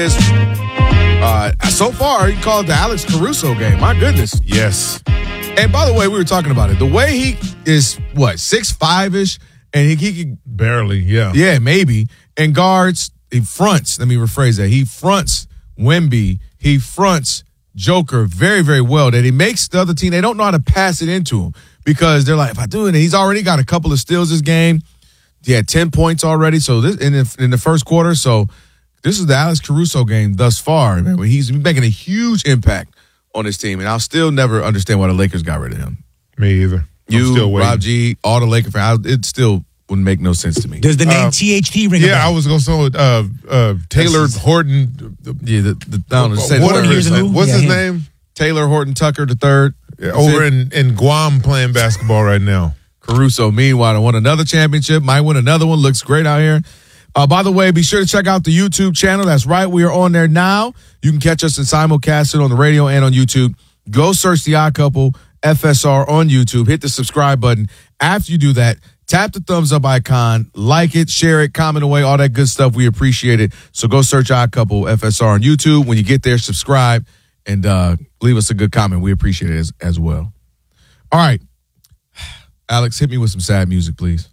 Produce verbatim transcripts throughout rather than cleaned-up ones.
Uh, so far, you call it the Alex Caruso game. My goodness. Yes. And by the way, we were talking about it. The way he is, what, six five ish? And he, he could. Barely, yeah. Yeah, maybe. And guards, he fronts. Let me rephrase that. He fronts Wemby. He fronts Joker very, very well. That he makes the other team, they don't know how to pass it into him because they're like, if I do it, he's already got a couple of steals this game. He had ten points already. So this in the, in the first quarter. So this is the Alex Caruso game thus far. Man, he's making a huge impact on his team, and I'll still never understand why the Lakers got rid of him. Me either. I'm you, still waiting. Rob G, all the Laker fans, it still wouldn't make no sense to me. Does the name Uh, T H T ring a Yeah, bell? I was going to say uh, uh, Taylor This is- Horton. Yeah, the, the, I don't know, say What the are third. his- Years ago? what's Yeah, his him. name? Taylor Horton Tucker the third. Yeah, over in, in Guam playing basketball right now. Caruso, meanwhile, won another championship, might win another one, looks great out here. Uh, by the way, be sure to check out the YouTube channel. That's right, we are on there now. You can catch us in simulcasted on the radio and on YouTube. Go search The Odd Couple F S R on YouTube. Hit the subscribe button. After you do that, tap the thumbs up icon, like it, share it, comment away, all that good stuff. We appreciate it. So go search Odd Couple F S R on YouTube. When you get there, subscribe and uh, leave us a good comment. We appreciate it as, as well. All right. Alex, hit me with some sad music, please.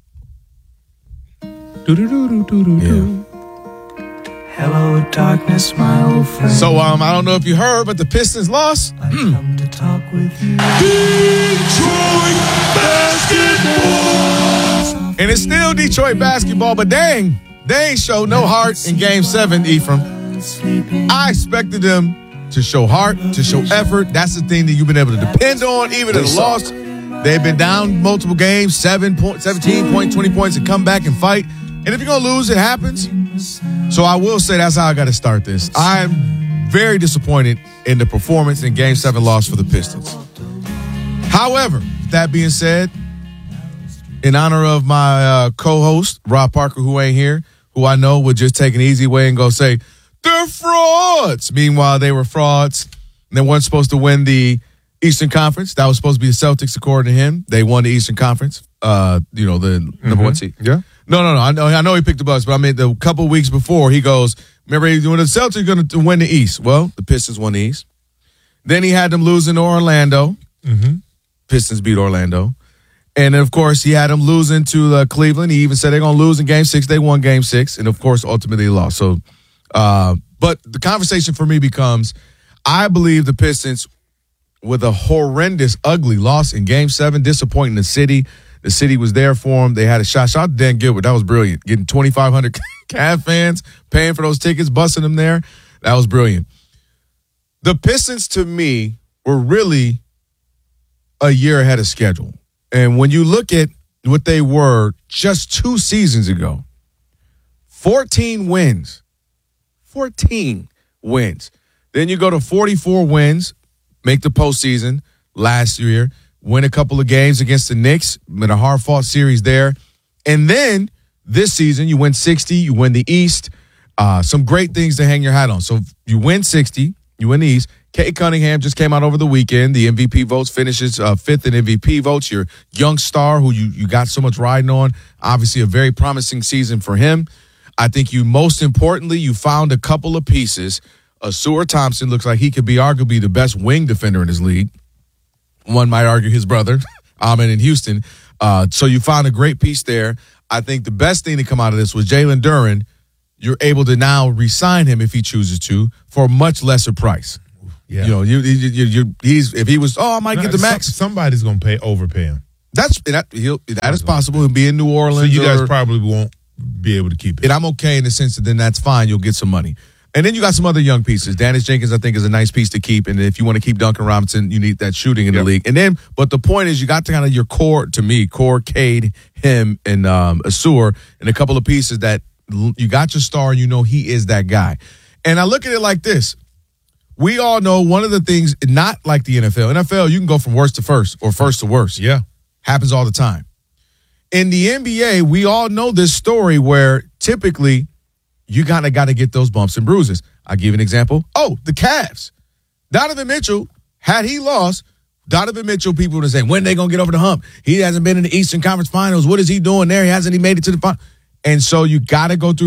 Yeah. Hello, darkness, my old friend. So um, I don't know if you heard, but the Pistons lost. I come to talk with you. Detroit basketball. And it's still Detroit basketball, but dang, they ain't show no heart in Game Seven, Ephraim. I expected them to show heart, to show effort. That's the thing that you've been able to depend on, even in the loss. They've been down multiple games, seven point, seventeen point, twenty points, and come back and fight. And if you're going to lose, it happens. So I will say that's how I got to start this. I'm very disappointed in the performance in Game seven loss for the Pistons. However, that being said, in honor of my uh, co-host, Rob Parker, who ain't here, who I know would just take an easy way and go say, they're frauds. Meanwhile, they were frauds. And they weren't supposed to win the Eastern Conference. That was supposed to be the Celtics, according to him. They won the Eastern Conference, uh, you know, the number mm-hmm. one seed. Yeah. No, no, no. I know, I know he picked the Bucks, but I mean, the couple weeks before, he goes, remember, when the Celtics are going to win the East. Well, the Pistons won the East. Then he had them losing to Orlando. Mm-hmm. Pistons beat Orlando. And, of course, he had them losing to uh, Cleveland. He even said they're going to lose in Game six. They won Game six. And, of course, ultimately they lost. So, uh, but the conversation for me becomes, I believe the Pistons, with a horrendous, ugly loss in Game seven, disappointing the city. The city was there for him. They had a shot. Shout out to Dan Gilbert. That was brilliant. Getting twenty-five hundred Cavs fans, paying for those tickets, busting them there. That was brilliant. The Pistons, to me, were really a year ahead of schedule. And when you look at what they were just two seasons ago, fourteen wins. fourteen wins. Then you go to forty-four wins, make the postseason last year, win a couple of games against the Knicks, in a hard-fought series there. And then this season, you win sixty, you win the East. Uh, some great things to hang your hat on. So you win sixty, you win the East. Kate Cunningham just came out over the weekend. The M V P votes, finishes uh, fifth in M V P votes. Your young star who you, you got so much riding on. Obviously a very promising season for him. I think you, most importantly, you found a couple of pieces. Uh, Seward Thompson looks like he could be arguably the best wing defender in his league. One might argue his brother, Ahmed in Houston. Uh, so you found a great piece there. I think the best thing to come out of this was Jalen Duren. You're able to now re-sign him if he chooses to for a much lesser price. Yeah. You know, you, you, you, you he's if he was, oh, I might get the max. Somebody's going to pay overpay him. That's that. He'll, that is possible. He'll be in New Orleans. So you guys or, probably won't be able to keep it. And I'm okay in the sense that then that's fine. You'll get some money. And then you got some other young pieces. Dennis Jenkins, I think, is a nice piece to keep. And if you want to keep Duncan Robinson, you need that shooting in yep. the league. And then, but the point is, you got to kind of your core, to me, core, Cade, him, and um, Asur, and a couple of pieces that you got your star, and you know he is that guy. And I look at it like this. We all know one of the things, not like the N F L. N F L, you can go from worst to first or first to worst. Yeah. Happens all the time. In the N B A, we all know this story where typically you kind of got to get those bumps and bruises. I'll give you an example. Oh, the Cavs. Donovan Mitchell, had he lost, Donovan Mitchell, people would say, when are they going to get over the hump? He hasn't been in the Eastern Conference Finals. What is he doing there? He hasn't even made it to the final. And so you got to go through that.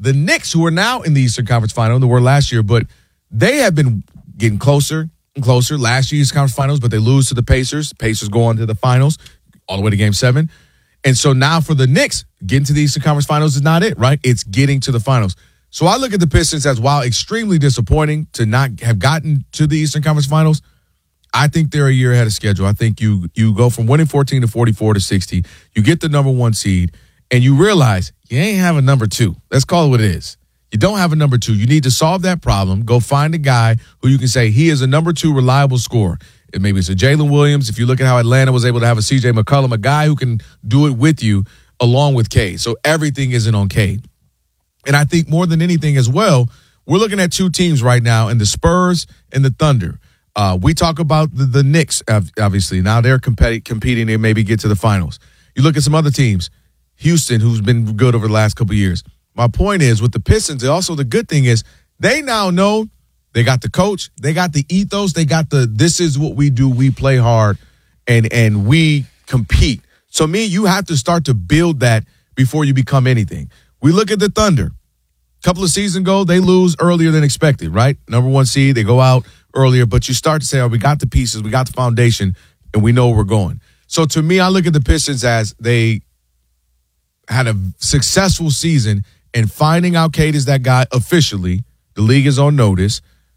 the Knicks, who are now in the Eastern Conference Final, they were last year, but they have been getting closer and closer. Last year's conference finals, but they lose to the Pacers. Pacers go on to the finals, all the way to game seven. And so now for the Knicks, getting to the Eastern Conference Finals is not it, right? It's getting to the finals. So I look at the Pistons as, while extremely disappointing to not have gotten to the Eastern Conference Finals, I think they're a year ahead of schedule. I think you you go from winning fourteen to forty-four to sixty. You get the number one seed, and you realize you ain't have a number two. Let's call it what it is. You don't have a number two. You need to solve that problem. Go find a guy who you can say he is a number two reliable scorer. And maybe it's a Jalen Williams. If you look at how Atlanta was able to have a C J McCollum, a guy who can do it with you along with Cade. So everything isn't on Cade. And I think more than anything as well, we're looking at two teams right now, in the Spurs and the Thunder. Uh, we talk about the, the Knicks, obviously. Now they're competi- competing and maybe get to the finals. You look at some other teams, Houston, who's been good over the last couple of years. My point is, with the Pistons, also the good thing is they now know they got the coach, they got the ethos, they got the this is what we do, we play hard, and and we compete. So me, you have to start to build that before you become anything. We look at the Thunder. A couple of seasons ago, they lose earlier than expected, right? Number one seed, they go out earlier, but you start to say, oh, we got the pieces, we got the foundation, and we know where we're going. So to me, I look at the Pistons as they had a successful season, and finding out Cade is that guy officially. The league is on notice.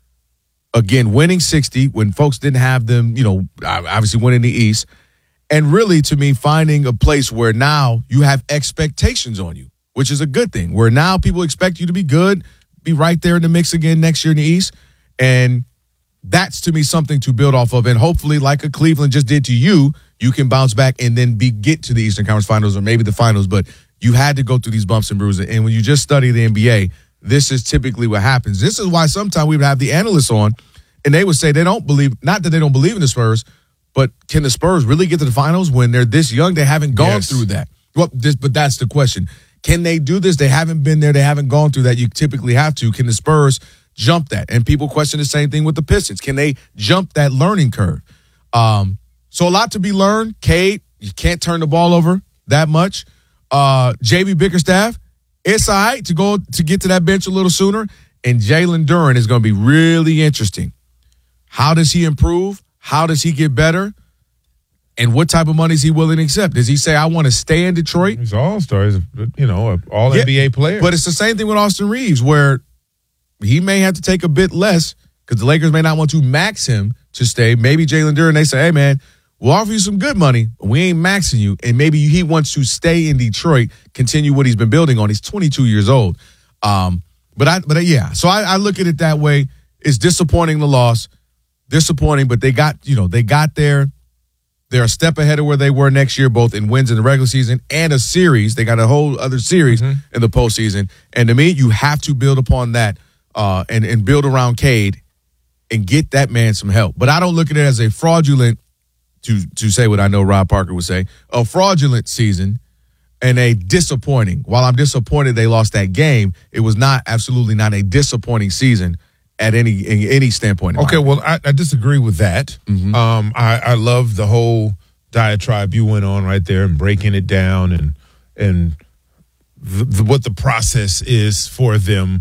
Again, winning sixty when folks didn't have them, you know, obviously winning the East. And really, to me, finding a place where now you have expectations on you, which is a good thing, where now people expect you to be good, be right there in the mix again next year in the East. And that's, to me, something to build off of. And hopefully, like a Cleveland just did to you, you can bounce back and then be get to the Eastern Conference Finals or maybe the finals. But you had to go through these bumps and bruises. And when you just study the N B A, this is typically what happens. This is why sometimes we would have the analysts on, and they would say they don't believe, not that they don't believe in the Spurs, but can the Spurs really get to the finals when they're this young? They haven't gone Yes. through that. Well, this, but that's the question. Can they do this? They haven't been there. They haven't gone through that. You typically have to. Can the Spurs jump that? And people question the same thing with the Pistons. Can they jump that learning curve? Um, so a lot to be learned. Cade, you can't turn the ball over that much. Uh, J B Bickerstaff, it's all right to go to get to that bench a little sooner. And Jalen Duren is going to be really interesting. How does he improve? How does he get better? And what type of money is he willing to accept? Does he say, I want to stay in Detroit? He's an all-star. He's, a, you know, an all-N B A Yeah, player. But it's the same thing with Austin Reeves, where he may have to take a bit less because the Lakers may not want to max him to stay. Maybe Jalen Duren, they say, hey, man, we'll offer you some good money, but we ain't maxing you. And maybe he wants to stay in Detroit, continue what he's been building on. He's twenty-two years old. Um, but, I, but yeah, so I, I look at it that way. It's disappointing, the loss. Disappointing, but they got, you know, they got there. They're a step ahead of where they were next year, both in wins in the regular season and a series. They got a whole other series mm-hmm. in the postseason. And to me, you have to build upon that uh, and, and build around Cade and get that man some help. But I don't look at it as a fraudulent, to to say what I know Rob Parker would say, a fraudulent season and a disappointing. While I'm disappointed they lost that game, it was not, absolutely not a disappointing season at any in any standpoint. Okay, well, I, I disagree with that. Mm-hmm. Um, I, I love the whole diatribe you went on right there and breaking it down and and the, the, what the process is for them,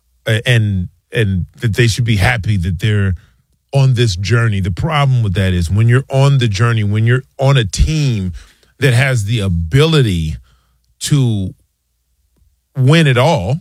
and and that they should be happy that they're on this journey. The problem with that is when you're on the journey, when you're on a team that has the ability to win it all,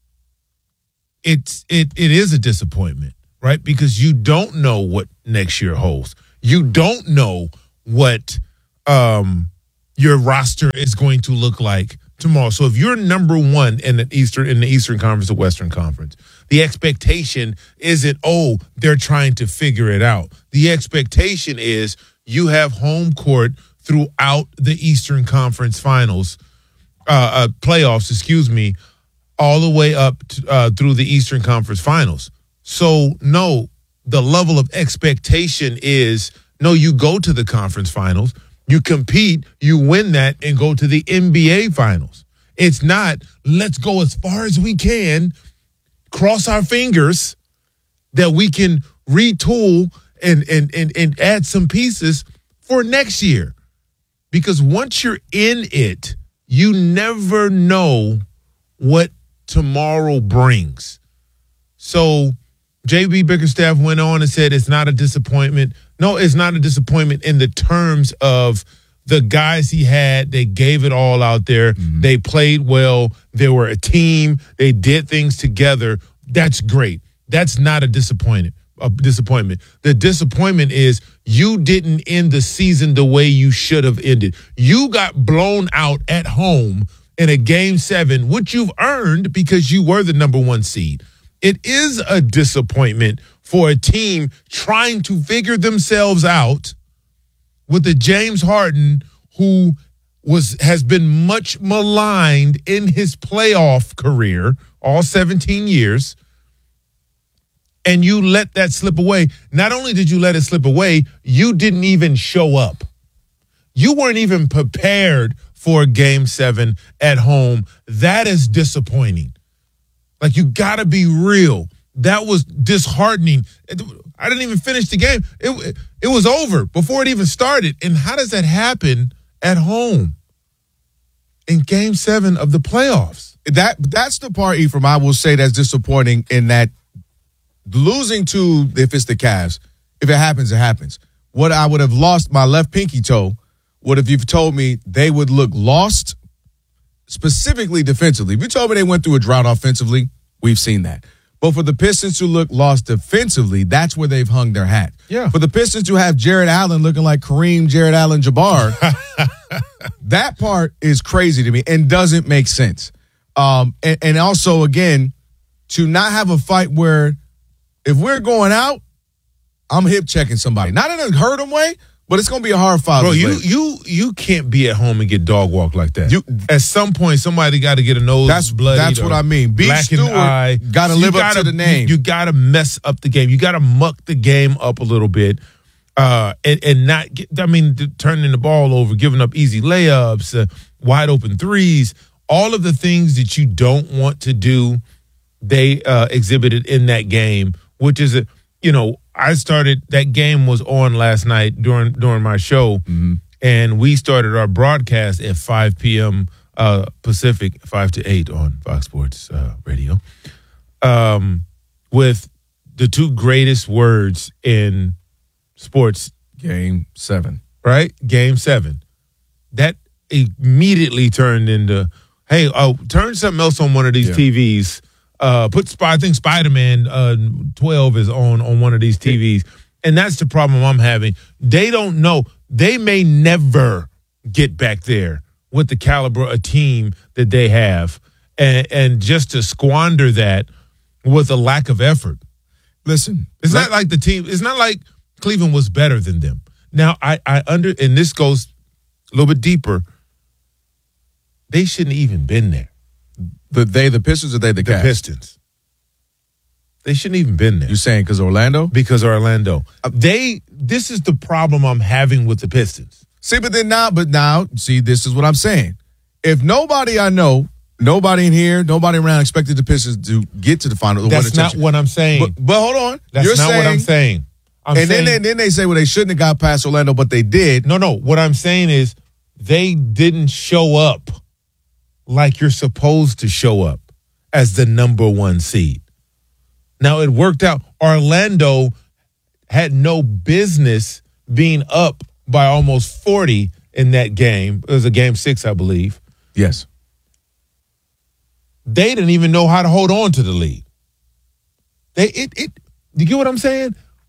It's it it is a disappointment, right? Because you don't know what next year holds. You don't know what um, your roster is going to look like tomorrow. So if you're number one in the Eastern in the Eastern Conference or Western Conference, the expectation isn't, oh, they're trying to figure it out. The expectation is you have home court throughout the Eastern Conference Finals, uh, uh, playoffs, excuse me, all the way up to, uh, through the Eastern Conference Finals. So, no, the level of expectation is, no, you go to the conference finals, you compete, you win that, and go to the N B A Finals. It's not, let's go as far as we can, cross our fingers that we can retool and, and, and, and add some pieces for next year. Because once you're in it, you never know what tomorrow brings. So J B Bickerstaff went on and said it's not a disappointment. No, it's not a disappointment in the terms of the guys he had. They gave it all out there. Mm-hmm. They played well. They were a team. They did things together. That's great. That's not a disappointment. A disappointment. The disappointment is you didn't end the season the way you should have ended. You got blown out at home in a game seven, which you've earned because you were the number one seed. It is a disappointment for a team trying to figure themselves out with a James Harden who was has been much maligned in his playoff career, all seventeen years. And you let that slip away. Not only did you let it slip away, you didn't even show up. You weren't even prepared for game seven at home. That is disappointing. Like, you got to be real. That was disheartening. I didn't even finish the game. It, it was over before it even started. And how does that happen at home in game seven of the playoffs? That That's the part, Ephraim, I will say that's disappointing in that losing to, if it's the Cavs, if it happens, it happens. What I would have lost my left pinky toe would have you've told me they would look lost, specifically defensively. If you told me they went through a drought offensively, we've seen that. But for the Pistons to look lost defensively, that's where they've hung their hat. Yeah. For the Pistons to have Jared Allen looking like Kareem Jared Allen Jabbar, that part is crazy to me and doesn't make sense. Um, and, and also, again, to not have a fight where if we're going out, I'm hip checking somebody. Not in a hurt them way, but it's going to be a hard fight. Bro, you you you can't be at home and get dog walked like that. You, at some point, somebody got to get a nose that's, bloody. That's what I mean. B. Stewart got to live gotta, up to the name. You, you got to mess up the game. You got to muck the game up a little bit, uh, and, and not get. I mean, turning the ball over, giving up easy layups, uh, wide open threes, all of the things that you don't want to do. They uh, exhibited in that game, which is a you know. I started, that game was on last night during during my show, mm-hmm. and we started our broadcast at five p.m. Uh, Pacific, five to eight on Fox Sports uh, Radio, um, with the two greatest words in sports. Game seven. Right? Game seven. That immediately turned into, hey, oh, turn something else on one of these yeah. T Vs. Uh, put I think Spider-Man uh, twelve is on on one of these T Vs, and that's the problem I'm having. They don't know. They may never get back there with the caliber of team that they have, and and just to squander that with a lack of effort. Listen, it's not like the team. It's not like Cleveland was better than them. Now I I under and this goes a little bit deeper. They shouldn't even been there. The they the Pistons or they the Cavs? The Pistons. They shouldn't even been there. You're saying because Orlando? Because Orlando. Uh, they. This is the problem I'm having with the Pistons. See, but then now, but now, see, this is what I'm saying. If nobody I know, nobody in here, nobody around expected the Pistons to get to the final. That's not what I'm saying. But, but hold on. That's You're not saying, what I'm saying. I'm and saying, then, then they say, well, they shouldn't have got past Orlando, but they did. No, no. What I'm saying is they didn't show up like you're supposed to show up as the number one seed. Now, it worked out. Orlando had no business being up by almost forty in that game. It was a game six, I believe. Yes. They didn't even know how to hold on to the lead. They it it you get what I'm saying?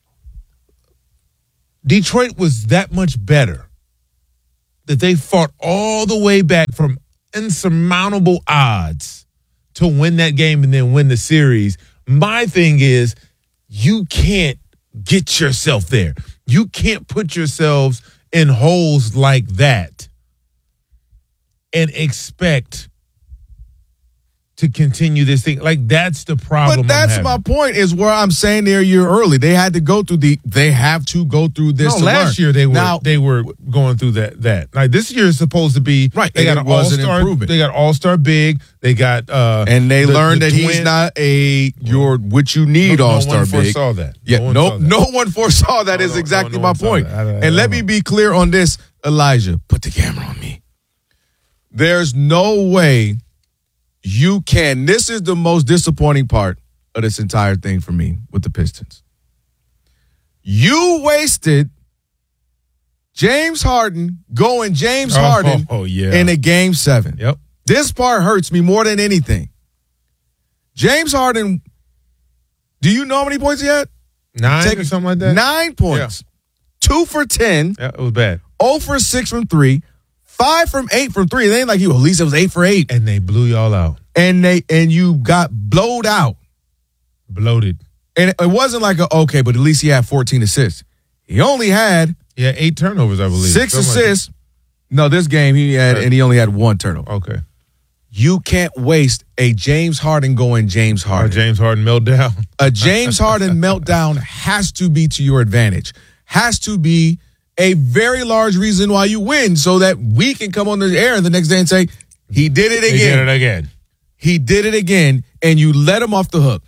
Detroit was that much better that they fought all the way back from insurmountable odds to win that game and then win the series. My thing is, you can't get yourself there. You can't put yourselves in holes like that and expect to continue this thing. Like, that's the problem. But that's my point, is where I'm saying they're a year early. They had to go through the, they have to go through this no, to last learn. year they were now, they were going through that that. Like, this year is supposed to be right. They got an all-star. They got all-star big. They got uh and they the, learned the that twin. He's not a your what you need no, all-star no one big. Foresaw that. Yeah, no, no, one that. no one foresaw that. No, is no, exactly no, no my one saw point. that. I, I, I and let know. me be clear on this, Elijah. Put the camera on me. There's no way You can. This is the most disappointing part of this entire thing for me with the Pistons. You wasted James Harden going James Oh, Harden oh, yeah. in a game seven. Yep. This part hurts me more than anything. James Harden, do you know how many points he had? Nine Take- or something like that? Nine points. Two for ten. Yeah, it was bad. zero for six from three. Five from eight from three. They ain't like you. At least it was eight for eight. And they blew y'all out. And they and you got blowed out. Bloated. And it wasn't like, a, okay, but at least he had fourteen assists. He only had Yeah, eight turnovers, I believe. six Something like assists. No, this game he had, Right. and he only had one turnover. that. Okay. You can't waste a James Harden going James Our Harden. James Harden meltdown. A James Harden meltdown has to be to your advantage. Has to be a very large reason why you win, so that we can come on the air the next day and say, he did it He again. did it again. He did it again, and you let him off the hook.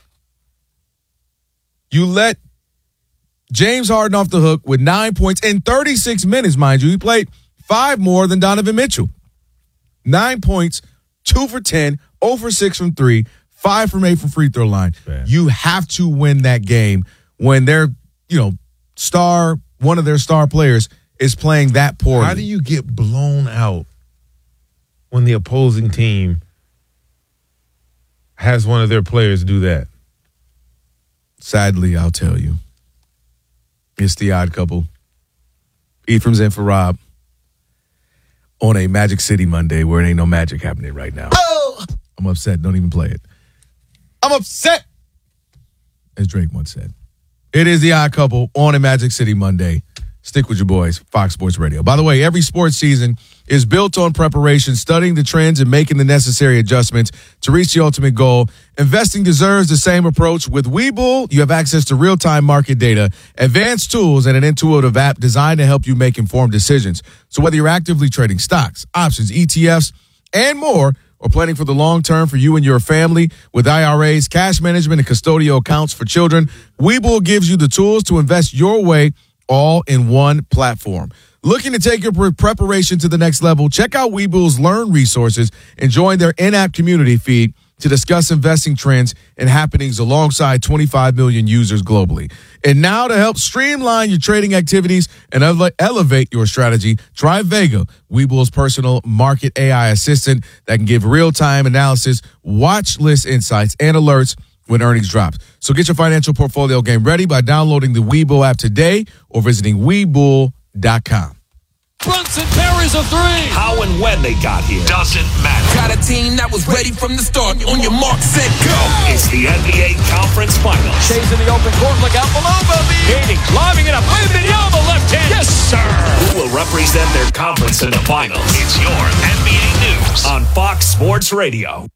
You let James Harden off the hook with nine points in thirty-six minutes, mind you. He played five more than Donovan Mitchell. Nine points, two for ten, zero for six from three, five from eight from free throw line. Man. You have to win that game when their, you know, star, one of their star players is playing that poorly. How do you get blown out when the opposing team has one of their players do that? Sadly, I'll tell you. It's the odd couple. Ephraim's in for Rob on a Magic City Monday where it ain't no magic happening right now. Oh! I'm upset. Don't even play it. I'm upset, as Drake once said. It is the odd couple on a Magic City Monday. Stick with your boys, Fox Sports Radio. By the way, every sports season is built on preparation, studying the trends and making the necessary adjustments to reach the ultimate goal. Investing deserves the same approach. With Webull, you have access to real-time market data, advanced tools, and an intuitive app designed to help you make informed decisions. So whether you're actively trading stocks, options, E T Fs, and more, or planning for the long term for you and your family with I R As, cash management, and custodial accounts for children, Webull gives you the tools to invest your way all in one platform. Looking to take your pre- preparation to the next level? Check out Webull's Learn resources and join their in-app community feed to discuss investing trends and happenings alongside twenty-five million users globally. And now to help streamline your trading activities and ele- elevate your strategy, try Vega, Webull's personal market A I assistant that can give real-time analysis, watch list insights, and alerts when earnings drops. So get your financial portfolio game ready by downloading the Webull app today or visiting Webull dot com. Brunson parries a three. How and when they got here doesn't matter. Got a team that was ready from the start. On your mark, set, go. It's the N B A Conference Finals. Chase in the open court. Look out below, baby. Hating, lobbing it up. Wembanyama left hand. Yes, sir. Who will represent their conference in the finals? It's your N B A News on Fox Sports Radio.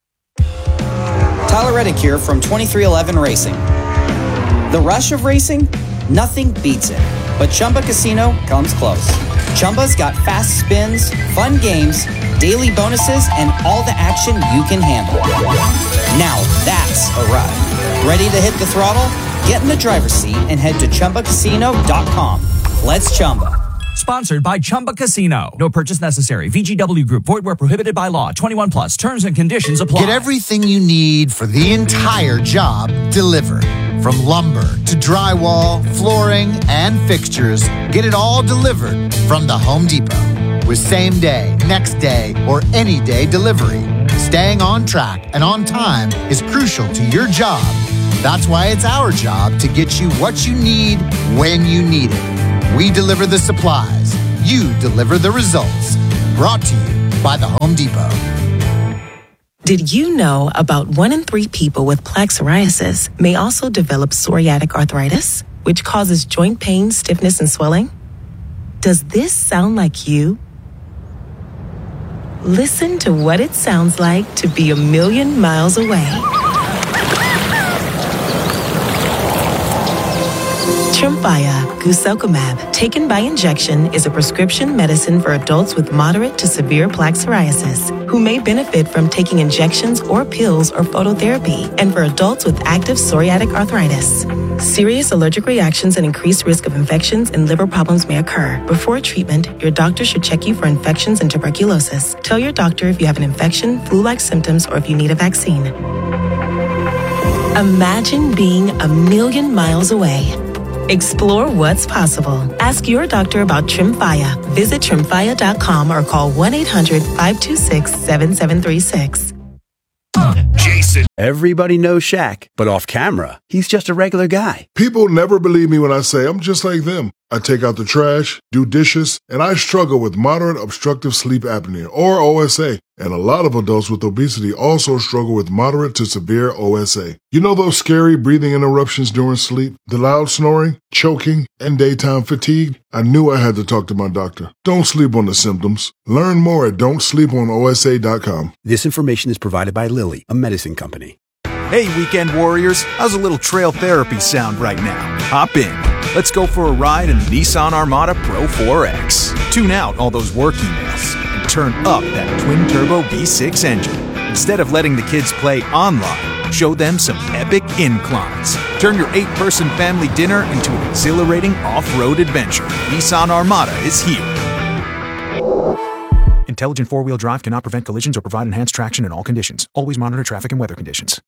Tyler Reddick here from twenty-three eleven Racing. The rush of racing? Nothing beats it. But Chumba Casino comes close. Chumba's got fast spins, fun games, daily bonuses, and all the action you can handle. Now that's a ride. Ready to hit the throttle? Get in the driver's seat and head to Chumba Casino dot com. Let's Chumba. Sponsored by Chumba Casino. No purchase necessary. V G W Group. Void where prohibited by law. twenty-one plus. Terms and conditions apply. Get everything you need for the entire job delivered. From lumber to drywall, flooring, and fixtures, get it all delivered from the Home Depot. With same day, next day, or any day delivery. Staying on track and on time is crucial to your job. That's why it's our job to get you what you need when you need it. We deliver the supplies. You deliver the results. Brought to you by the Home Depot. Did you know about one in three people with plaque psoriasis may also develop psoriatic arthritis, which causes joint pain, stiffness, and swelling? Does this sound like you? Listen to what it sounds like to be a million miles away. Tremfya, guselkumab, taken by injection, is a prescription medicine for adults with moderate to severe plaque psoriasis who may benefit from taking injections or pills or phototherapy, and for adults with active psoriatic arthritis. Serious allergic reactions and increased risk of infections and liver problems may occur. Before treatment, your doctor should check you for infections and tuberculosis. Tell your doctor if you have an infection, flu-like symptoms, or if you need a vaccine. Imagine being a million miles away. Explore what's possible. Ask your doctor about Tremfya. Visit tremfya dot com or call one eight hundred five two six seven seven three six. Jason. Everybody knows Shaq, but off camera, he's just a regular guy. People never believe me when I say I'm just like them. I take out the trash, do dishes, and I struggle with moderate obstructive sleep apnea, or O S A. And a lot of adults with obesity also struggle with moderate to severe O S A. You know those scary breathing interruptions during sleep, the loud snoring, choking, and daytime fatigue? I knew I had to talk to my doctor. Don't sleep on the symptoms. Learn more at don't sleep on O S A dot com. This information is provided by Lilly, a medicine company. Hey, weekend warriors, how's a little trail therapy sound right now? Hop in. Let's go for a ride in the Nissan Armada Pro four X. Tune out all those work emails and turn up that twin-turbo V six engine. Instead of letting the kids play online, show them some epic inclines. Turn your eight-person family dinner into an exhilarating off-road adventure. Nissan Armada is here. Intelligent four-wheel drive cannot prevent collisions or provide enhanced traction in all conditions. Always monitor traffic and weather conditions.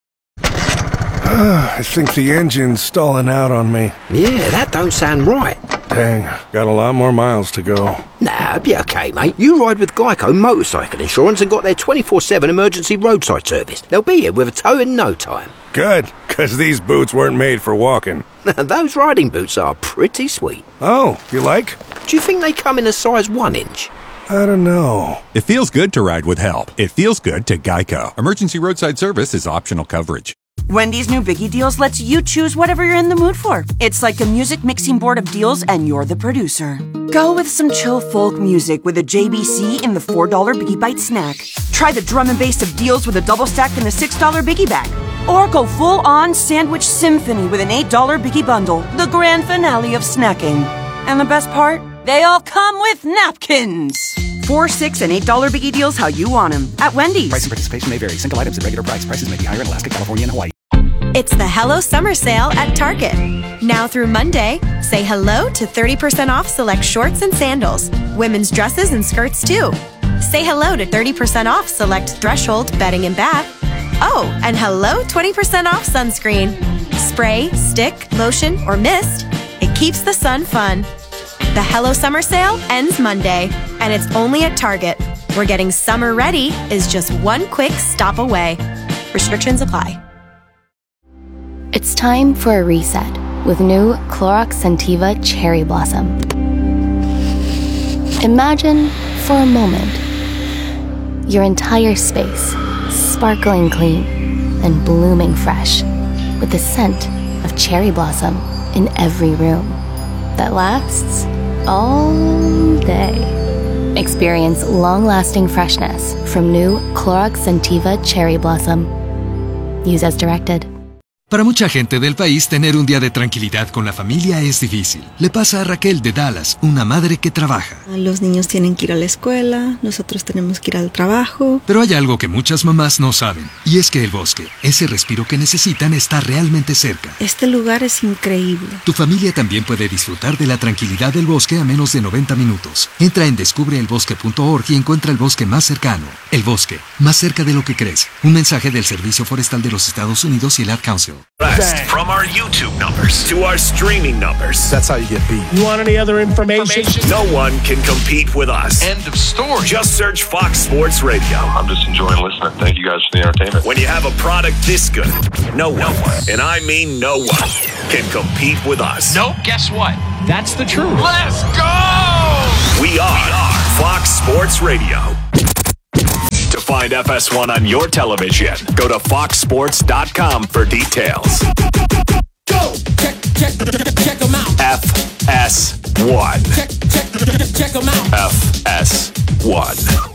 I think the engine's stalling out on me. Yeah, that don't sound right. Dang, got a lot more miles to go. Nah, be okay, mate. You ride with Geico Motorcycle Insurance and got their twenty-four seven emergency roadside service. They'll be here with a tow in no time. Good, because these boots weren't made for walking. Those riding boots are pretty sweet. Oh, you like? Do you think they come in a size one inch? I don't know. It feels good to ride with help. It feels good to Geico. Emergency roadside service is optional coverage. Wendy's new Biggie Deals lets you choose whatever you're in the mood for. It's like a music mixing board of deals, and you're the producer. Go with some chill folk music with a J B C in the four dollar Biggie Bite snack. Try the drum and bass of deals with a double stack in the six dollar Biggie Bag. Or go full-on sandwich symphony with an eight dollar Biggie Bundle, the grand finale of snacking. And the best part? They all come with napkins. Four, six, and eight dollar Biggie Deals how you want them at Wendy's. Price and participation may vary. Single items at regular price. Prices may be higher in Alaska, California, and Hawaii. It's the Hello Summer Sale at Target. Now through Monday, say hello to thirty percent off select shorts and sandals, women's dresses and skirts too. Say hello to thirty percent off select Threshold bedding and bath. Oh, and hello twenty percent off sunscreen. Spray, stick, lotion, or mist. It keeps the sun fun. The Hello Summer Sale ends Monday, and it's only at Target, where getting summer ready is just one quick stop away. Restrictions apply. It's time for a reset with new Clorox Scentiva Cherry Blossom. Imagine, for a moment, your entire space sparkling clean and blooming fresh with the scent of cherry blossom in every room that lasts all day. Experience long-lasting freshness from new Clorox Scentiva Cherry Blossom. Use as directed. Para mucha gente del país, tener un día de tranquilidad con la familia es difícil. Le pasa a Raquel de Dallas, una madre que trabaja. Los niños tienen que ir a la escuela, nosotros tenemos que ir al trabajo. Pero hay algo que muchas mamás no saben, y es que el bosque, ese respiro que necesitan, está realmente cerca. Este lugar es increíble. Tu familia también puede disfrutar de la tranquilidad del bosque a menos de noventa minutos. Entra en descubre el bosque punto org y encuentra el bosque más cercano. El bosque, más cerca de lo que crees. Un mensaje del Servicio Forestal de los Estados Unidos y el Ad Council. Best. From our YouTube numbers to our streaming numbers. That's how you get beat. You want any other information? No one can compete with us. End of story. Just search Fox Sports Radio. I'm just enjoying listening. Thank you guys for the entertainment. When you have a product this good, no one, no one, and I mean no one, can compete with us. Nope, guess what? That's the truth. Let's go! We are, we are Fox Sports Radio. To find F S one on your television, go to fox sports dot com for details. Go! Check, check, check them out. F S one. Check, check, check them out. F S one.